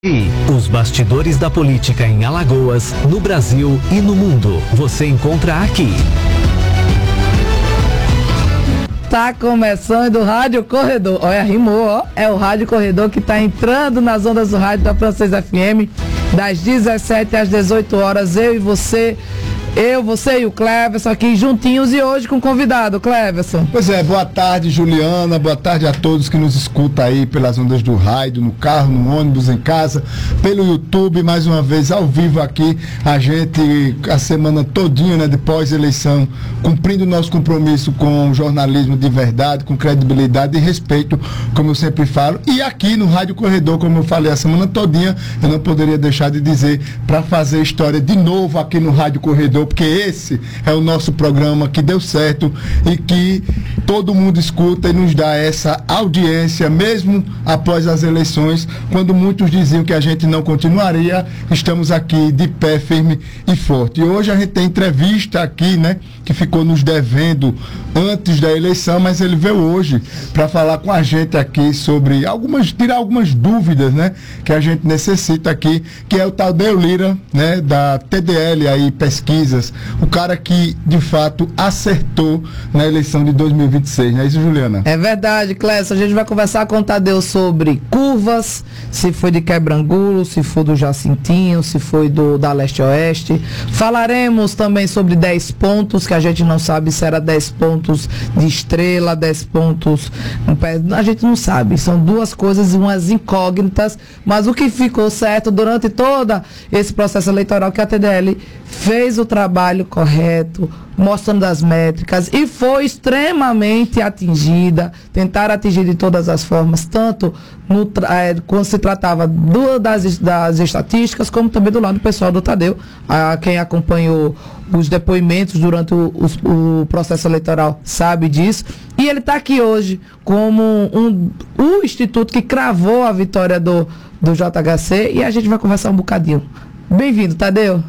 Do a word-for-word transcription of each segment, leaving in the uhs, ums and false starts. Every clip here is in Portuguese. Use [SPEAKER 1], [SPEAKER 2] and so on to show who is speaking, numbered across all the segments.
[SPEAKER 1] E os bastidores da política em Alagoas, no Brasil e no mundo, você encontra aqui.
[SPEAKER 2] Tá começando o Rádio Corredor. Olha, rimou, ó. É o Rádio Corredor que tá entrando nas ondas do rádio da Francês F M, das dezessete às dezoito horas. Eu e você, eu, você e o Cleverson aqui juntinhos e hoje com o convidado, Cleverson.
[SPEAKER 3] Pois é, boa tarde, Juliana, boa tarde a todos que nos escutam aí pelas ondas do rádio, no carro, no ônibus, em casa, pelo YouTube, mais uma vez ao vivo aqui, a gente a semana todinha, né, depois da eleição, cumprindo o nosso compromisso com o jornalismo de verdade, com credibilidade e respeito, como eu sempre falo, e aqui no Rádio Corredor, como eu falei a semana todinha, eu não poderia deixar de dizer, para fazer história de novo aqui no Rádio Corredor, porque esse é o nosso programa que deu certo e que todo mundo escuta e nos dá essa audiência, mesmo após as eleições, quando muitos diziam que a gente não continuaria, estamos aqui de pé, firme e forte. E hoje a gente tem entrevista aqui, né, que ficou nos devendo antes da eleição, mas ele veio hoje para falar com a gente aqui sobre algumas, tirar algumas dúvidas, né, que a gente necessita aqui, que é o Tadeu Lira, né, da T D L aí, pesquisa, o cara que de fato acertou na eleição de dois mil e vinte e seis, não é isso, Juliana?
[SPEAKER 2] É verdade, Clécio. A gente vai conversar com o Tadeu sobre curvas, se foi de Quebrangulo, se foi do Jacintinho, se foi do da Leste-Oeste. Falaremos também sobre dez pontos, que a gente não sabe se era dez pontos de estrela, dez pontos. A gente não sabe. São duas coisas, umas incógnitas, mas o que ficou certo durante todo esse processo eleitoral que a T D L fez o trabalho correto, mostrando as métricas e foi extremamente atingida, tentaram atingir de todas as formas, tanto no, é, quando se tratava do, das, das estatísticas, como também do lado pessoal do Tadeu, a quem acompanhou os depoimentos durante o, o, o processo eleitoral sabe disso, e ele está aqui hoje como um, um instituto que cravou a vitória do, do J H C, e a gente vai conversar um bocadinho. Bem-vindo, Tadeu.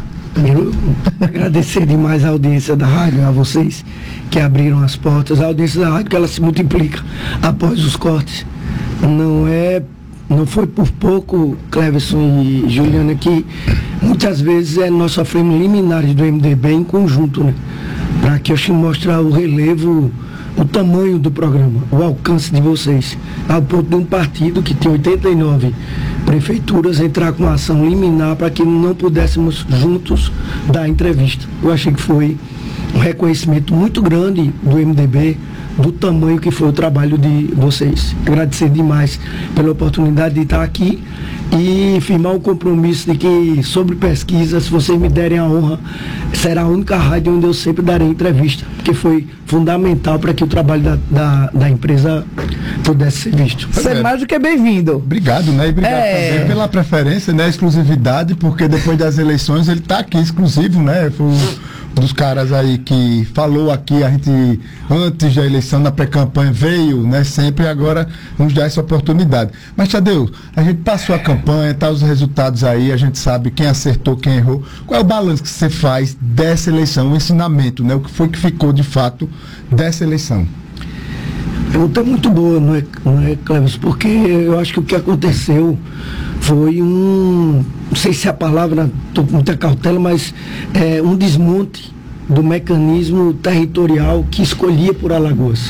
[SPEAKER 4] Eu agradecer demais a audiência da rádio, a vocês que abriram as portas, a audiência da rádio que ela se multiplica após os cortes. Não é, não foi por pouco, Cleverson e Juliana, que muitas vezes é, nós sofremos liminares do M D B em conjunto, né? Para que eu te mostrar o relevo, o tamanho do programa, o alcance de vocês, ao ponto de um partido que tem oitenta e nove prefeituras entrar com uma ação liminar para que não pudéssemos juntos dar entrevista. Eu achei que foi um reconhecimento muito grande do M D B, do tamanho que foi o trabalho de vocês. Agradecer demais pela oportunidade de estar aqui e firmar o compromisso de que, sobre pesquisa, se vocês me derem a honra, será a única rádio onde eu sempre darei entrevista, porque foi fundamental para que o trabalho da, da, da empresa pudesse ser visto.
[SPEAKER 2] Você é mais do que bem-vindo.
[SPEAKER 3] Obrigado, né? E obrigado é... também pela preferência, né? Exclusividade, porque depois das eleições ele está aqui exclusivo, né? Foi um dos caras aí que falou aqui, a gente antes da eleição, na pré-campanha, veio, né? Sempre, agora nos dá essa oportunidade. Mas, Tadeu, a gente passou a campanha, tá os resultados aí, a gente sabe quem acertou, quem errou. Qual é o balanço que você faz dessa eleição, o ensinamento, né? O que foi que ficou de fato dessa eleição?
[SPEAKER 4] Pergunta muito boa, não é, não é, Cleverson? Porque eu acho que o que aconteceu foi um, não sei se é a palavra, estou com muita cautela, mas é um desmonte do mecanismo territorial que escolhia por Alagoas.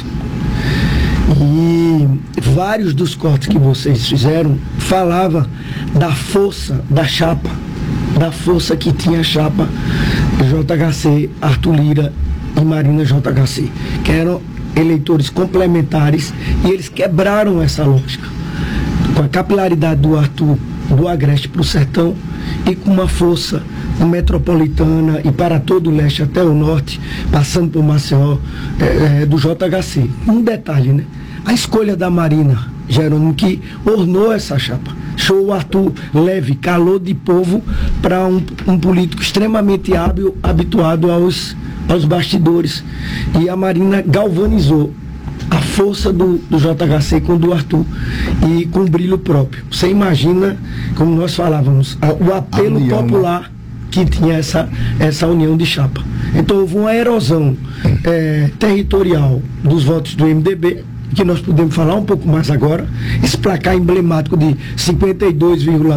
[SPEAKER 4] E vários dos cortes que vocês fizeram falava da força da chapa, da força que tinha a chapa J H C, Arthur Lira e Marina J H C, que eram eleitores complementares, e eles quebraram essa lógica com a capilaridade do Arthur do Agreste para o Sertão e com uma força metropolitana e para todo o leste até o norte, passando por Maceió, é, é, do J H C. Um detalhe, né? A escolha da Marina Jerônimo, que ornou essa chapa, show o Arthur leve, calor de povo para um, um político extremamente hábil, habituado aos aos bastidores, e a Marina galvanizou a força do, do J H C com o do Arthur, e com brilho próprio. Você imagina, como nós falávamos, a, o apelo união, popular, né, que tinha essa, essa união de chapa. Então houve uma erosão é, territorial dos votos do M D B, que nós podemos falar um pouco mais agora, esse placar emblemático de cinquenta e dois vírgula